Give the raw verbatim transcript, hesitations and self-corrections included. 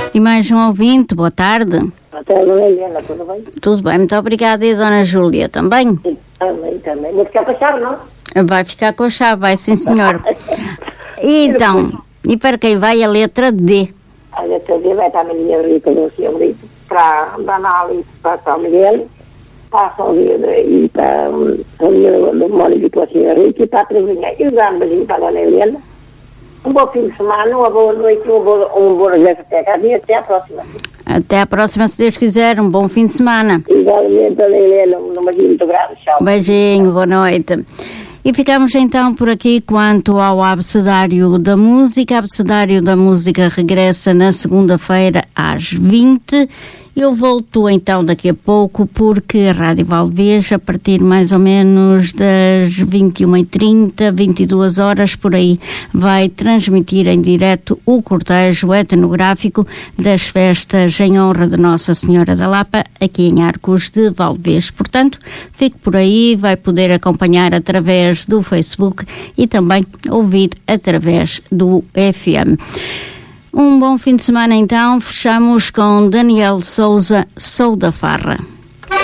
E mais um ouvinte, boa tarde. Boa tarde, Dona Helena, tudo bem? Tudo bem, muito obrigada. E Dona Júlia também? Sim, também, também. Vou ficar com a chave, não? Vai ficar com a chave, vai sim, senhor. E então, e para quem vai a letra D? A letra D vai para a menina Rita do Senhor Brito, para a Dona Alice, para São Miguel, para a São Vida e para a menina do Mónico para a Senhora Rita e para a Trevinha. E um beijinho para a Dona Helena. Um bom fim de semana, uma boa noite, um bom, um bom regresso até cá e até à próxima. Até à próxima, se Deus quiser. Um bom fim de semana. Igualmente, Dona Helena, um beijinho muito grande. Tchau. Beijinho, boa noite. E ficamos então por aqui quanto ao Abecedário da Música. Abecedário da Música regressa na segunda-feira às vinte. Eu volto então daqui a pouco, porque a Rádio Valdevez, a partir mais ou menos das vinte e uma e trinta, vinte e duas horas, por aí, vai transmitir em direto o cortejo etnográfico das festas em honra de Nossa Senhora da Lapa, aqui em Arcos de Valdevez. Portanto, fique por aí, vai poder acompanhar através do Facebook e também ouvir através do F M. Um bom fim de semana então, fechamos com Daniel Souza, Sou da Farra.